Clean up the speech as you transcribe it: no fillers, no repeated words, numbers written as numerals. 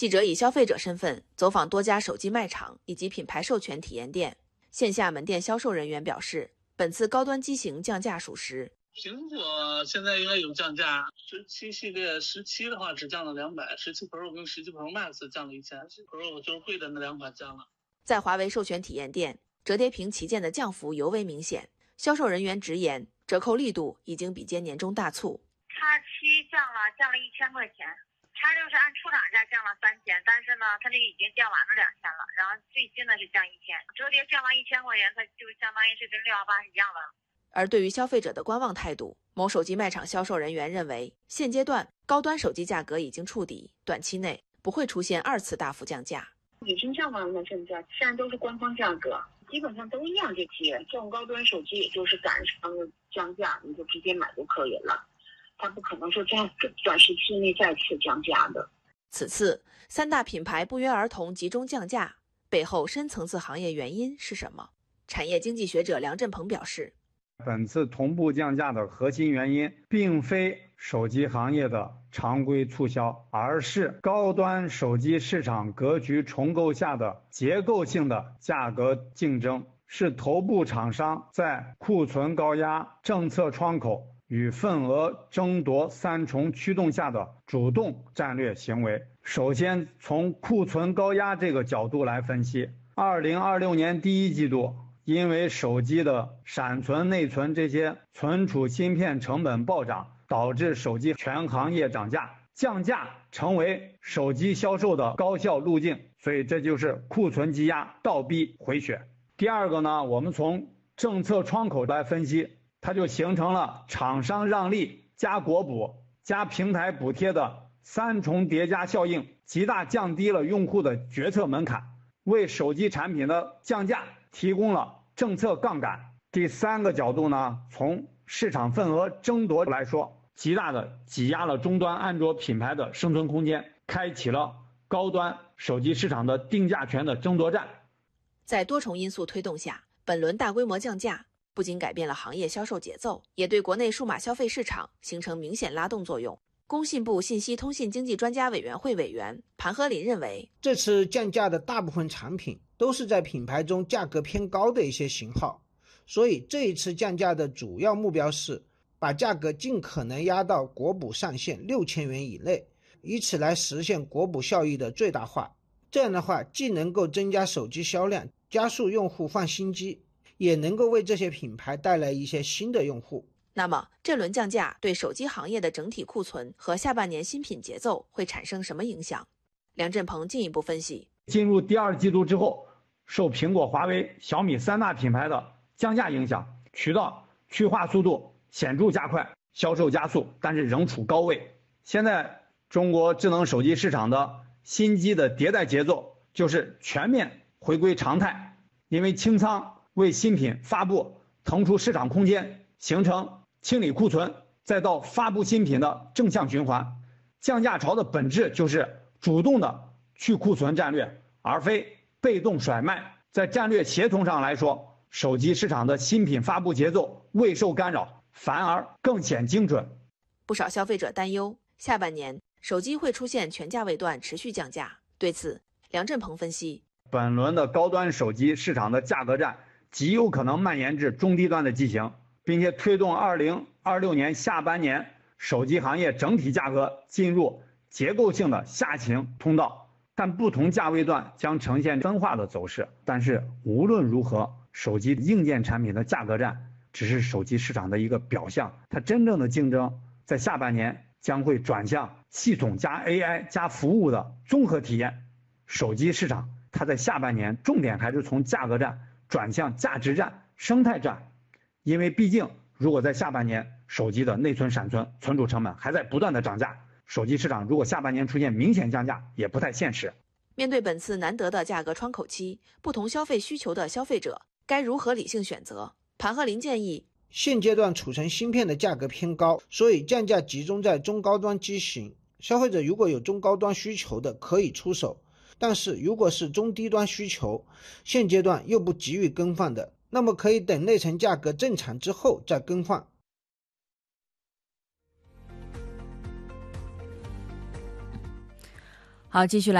记者以消费者身份走访多家手机卖场以及品牌授权体验店，线下门店销售人员表示，本次高端机型降价属实。 苹果现在应该有降价，17系列17的话只降了200，17 Pro 跟17 Pro Max 降了1000，Pro 就是贵的那2款降了。 在华为授权体验店，折叠屏旗舰的降幅尤为明显，销售人员直言，折扣力度已经比肩年终大促。 X7降了1000块钱。X6是按出厂价降了3000，但是呢，它这个已经降完了2000了，然后最新的是降1000，折叠降完1000块钱，它就相当于是跟618是一样的。 而对于消费者的观望态度，某手机卖场销售人员认为，现阶段高端手机价格已经触底，短期内不会出现2次大幅降价。 已经降完了，现在都是官方价格，基本上都一样。这些中高端手机也就是赶上降价，你就直接买就可以了。它不可能说在短时期内再次降价的。 此次3大品牌不约而同集中降价，背后深层次行业原因是什么？产业经济学者梁振鹏表示， 本次同步降价的核心原因，并非手机行业的常规促销，而是高端手机市场格局重构下的结构性的价格竞争，是头部厂商在库存高压、政策窗口与份额争夺3重驱动下的主动战略行为。首先从库存高压这个角度来分析，2026年第一季度，因为手机的闪存、内存这些存储芯片成本暴涨，导致手机全行业涨价，降价成为手机销售的高效路径，所以这就是库存积压倒逼回血。第二个呢，我们从政策窗口来分析，它就形成了厂商让利加国补加平台补贴的3重叠加效应，极大降低了用户的决策门槛，为手机产品的降价提供了政策杠杆。第3个角度呢，从市场份额争夺来说，极大的挤压了终端安卓品牌的生存空间，开启了高端手机市场的定价权的争夺战。 在多重因素推动下，本轮大规模降价不仅改变了行业销售节奏，也对国内数码消费市场形成明显拉动作用。工信部信息通信经济专家委员会委员盘和林认为， 这次降价的大部分产品都是在品牌中价格偏高的一些型号，所以这一次降价的主要目标是把价格尽可能压到国补上限6000元以内，以此来实现国补效益的最大化。这样的话，既能够增加手机销量，加速用户换新机，也能够为这些品牌带来一些新的用户。 那么这轮降价对手机行业的整体库存和下半年新品节奏会产生什么影响？梁振鹏进一步分析， 进入第2季度之后，受苹果、华为、小米3大品牌的降价影响，渠道去化速度显著加快，销售加速，但是仍处高位。现在中国智能手机市场的新机的迭代节奏就是全面回归常态，因为清仓为新品发布腾出市场空间，形成清理库存再到发布新品的正向循环。降价潮的本质就是主动的去库存战略，而非被动甩卖。在战略协同上来说，手机市场的新品发布节奏未受干扰，反而更显精准。 不少消费者担忧下半年手机会出现全价位段持续降价。对此，梁振鹏分析， 本轮的高端手机市场的价格战极有可能蔓延至中低端的机型，并且推动2026年下半年手机行业整体价格进入结构性的下行通道，但不同价位段将呈现分化的走势。但是无论如何，手机硬件产品的价格战只是手机市场的一个表象，它真正的竞争在下半年将会转向系统加 AI 加服务的综合体验。手机市场它在下半年重点还是从价格战转向价值战、生态战，因为毕竟如果在下半年手机的内存、闪存、存储成本还在不断的涨价，手机市场如果下半年出现明显降价也不太现实。 面对本次难得的价格窗口期，不同消费需求的消费者该如何理性选择？盘和林建议， 现阶段储存芯片的价格偏高，所以降价集中在中高端机型，消费者如果有中高端需求的可以出手，但是如果是中低端需求，现阶段又不急于更换的，那么可以等内存价格正常之后再更换。 好，继续来